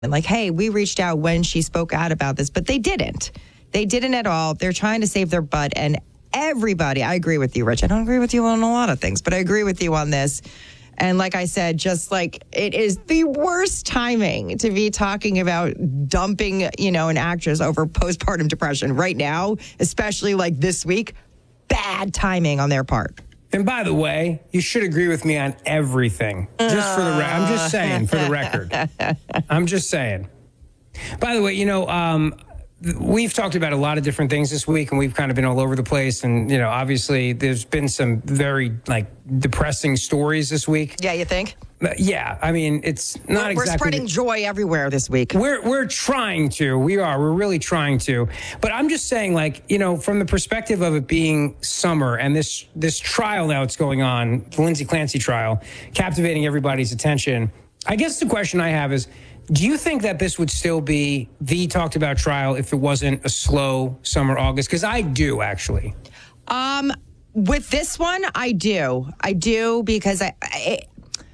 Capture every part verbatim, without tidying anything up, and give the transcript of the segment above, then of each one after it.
And like, hey, we reached out when she spoke out about this, but they didn't. They didn't at all. They're trying to save their butt. And everybody, I agree with you, Rich. I don't agree with you on a lot of things, but I agree with you on this. And like I said, just like it is the worst timing to be talking about dumping, you know, an actress over postpartum depression right now, especially like this week. Bad timing on their part. And by the way, you should agree with me on everything. Just for the re- I'm just saying, for the record. I'm just saying. By the way, you know, um, we've talked about a lot of different things this week, and we've kind of been all over the place. And, you know, obviously there's been some very, like, depressing stories this week. Yeah, you think? Uh, yeah, I mean, it's not we're, exactly... We're spreading joy everywhere this week. We're we're trying to. We are. We're really trying to. But I'm just saying, like, you know, from the perspective of it being summer and this this trial now that's going on, the Lindsay Clancy trial, captivating everybody's attention, I guess the question I have is, do you think that this would still be the talked about trial if it wasn't a slow summer August? Because I do, actually. Um, with this one, I do. I do because I... I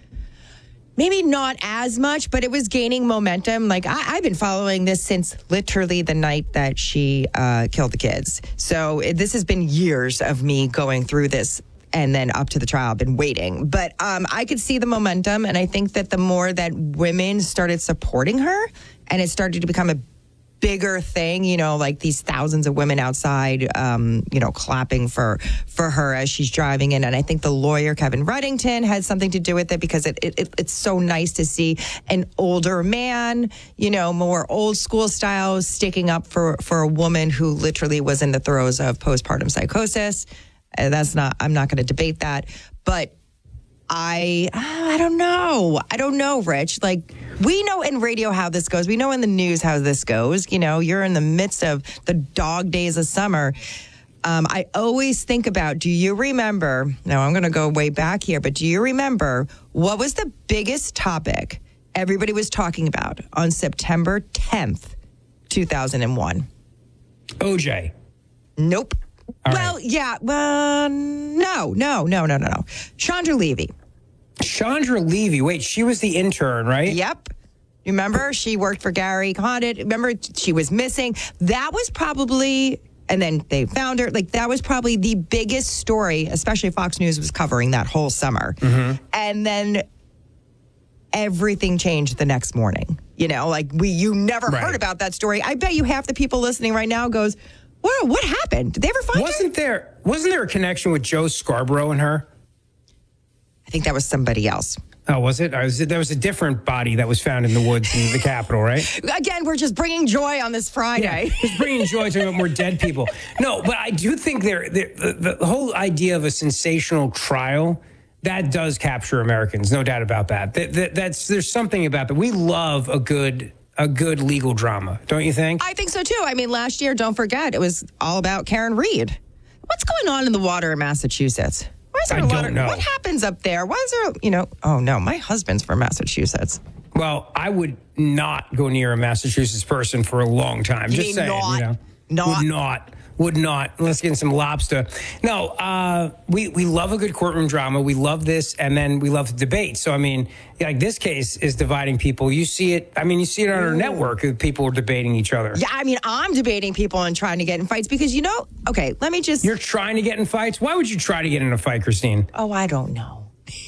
Maybe not as much, but it was gaining momentum. Like, I, I've been following this since literally the night that she uh, killed the kids. So it, this has been years of me going through this and then up to the trial. I've been waiting. But um, I could see the momentum, and I think that the more that women started supporting her and it started to become a bigger thing, you know, like these thousands of women outside, um, you know, clapping for for her as she's driving in. And I think the lawyer, Kevin Reddington, had something to do with it because it, it it's so nice to see an older man, you know, more old school style, sticking up for, for a woman who literally was in the throes of postpartum psychosis. Uh, that's not, I'm not going to debate that. But I, I don't know. I don't know, Rich. Like, we know in radio how this goes. We know in the news how this goes. You know, you're in the midst of the dog days of summer. Um, I always think about, do you remember, now I'm going to go way back here, but do you remember what was the biggest topic everybody was talking about on September tenth, two thousand one? O J. Nope. All well, right. yeah. Uh, no, no, no, no, no, no. Chandra Levy. Chandra Levy. Wait, she was the intern, right? Yep. Remember, she worked for Gary Condit. Remember, she was missing. That was probably, and then they found her. Like, that was probably the biggest story, especially Fox News was covering that whole summer. Mm-hmm. And then everything changed the next morning. You know, like, we you never right. heard about that story. I bet you half the people listening right now goes, What, what happened? Did they ever find wasn't her? There, wasn't there a connection with Joe Scarborough and her? I think that was somebody else. Oh, was it? Or was it? There was a different body that was found in the woods in the Capitol, right? Again, we're just bringing joy on this Friday. Yeah, just bringing joy to more dead people. No, but I do think there, there the, the whole idea of a sensational trial, that does capture Americans, no doubt about that. That, that. That's There's something about that. We love a good... a good legal drama, don't you think? I think so, too. I mean, last year, don't forget, it was all about Karen Reed. What's going on in the water in Massachusetts? Why is there I a don't water, know. What happens up there? Why is there, you know, oh, no, my husband's from Massachusetts. Well, I would not go near a Massachusetts person for a long time. You Just mean saying, not, you know. not. Would not. Would not. Let's get some lobster. No, uh, we, we love a good courtroom drama. We love this, and then we love the debate. So, I mean, like this case is dividing people. You see it, I mean, you see it on our Ooh. network. People are debating each other. Yeah, I mean, I'm debating people and trying to get in fights because, you know, okay, let me just. You're trying to get in fights? Why would you try to get in a fight, Christine? Oh, I don't know.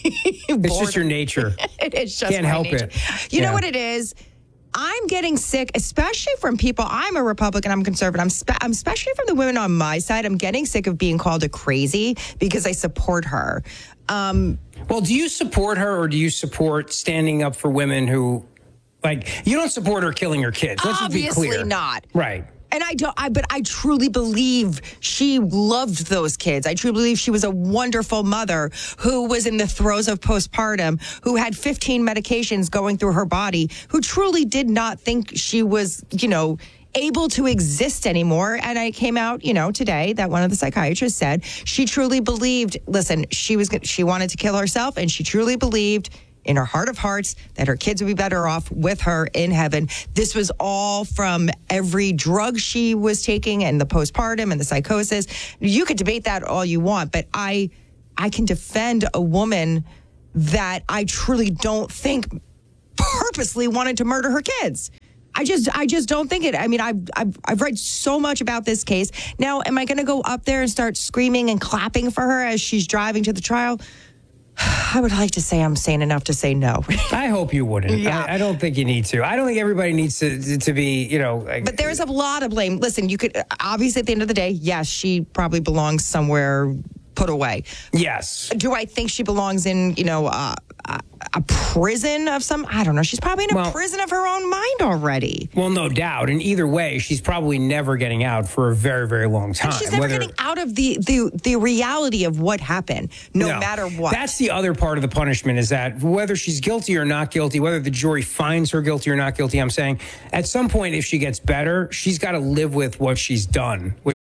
It's just your nature. It is just Can't my help nature. it. You Yeah. know what it is? I'm getting sick, especially from people. I'm a Republican. I'm conservative. I'm, spe- I'm especially from the women on my side. I'm getting sick of being called a crazy because I support her. Um, well, do you support her or do you support standing up for women who, like, you don't support her killing her kids? Let's just be clear. Obviously not. Right. And I don't, I, but I truly believe she loved those kids. I truly believe she was a wonderful mother who was in the throes of postpartum, who had fifteen medications going through her body, who truly did not think she was, you know, able to exist anymore. And I came out, you know, today that one of the psychiatrists said she truly believed, listen, she was, she wanted to kill herself, and she truly believed in her heart of hearts that her kids would be better off with her in heaven. This was all from every drug she was taking and the postpartum and the psychosis. You could debate that all you want, but I I can defend a woman that I truly don't think purposely wanted to murder her kids. I just, I just don't think it. I mean, I've, I've, I've read so much about this case. Now, am I going to go up there and start screaming and clapping for her as she's driving to the trial? I would like to say I'm sane enough to say no. I hope you wouldn't. Yeah. I, I don't think you need to. I don't think everybody needs to to be, you know. Like, but there's a lot of blame. Listen, you could obviously at the end of the day, yes, she probably belongs somewhere put away. Yes. Do I think she belongs in, you know, uh, a, a prison of some? I don't know. She's probably in a Well, prison of her own mind already. Well, no doubt. And either way, she's probably never getting out for a very, very long time. And she's never Whether, getting out of the, the, the reality of what happened, no, no. matter what. That's the other part of the punishment, is that whether she's guilty or not guilty, whether the jury finds her guilty or not guilty, I'm saying at some point, if she gets better, she's got to live with what she's done.